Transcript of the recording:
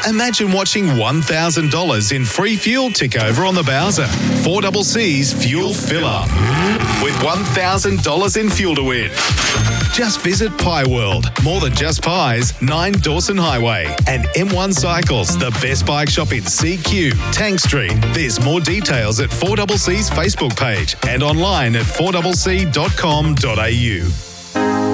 Imagine watching $1,000 in free fuel tick over on the Bowser. 4CC's Fuel Fill Up with $1,000 in fuel to win. Just visit Pie World, More Than Just Pies, 9 Dawson Highway, and M1 Cycles, the best bike shop in CQ, Tank Street. There's more details at 4CC's Facebook page and online at 4cc.com.au.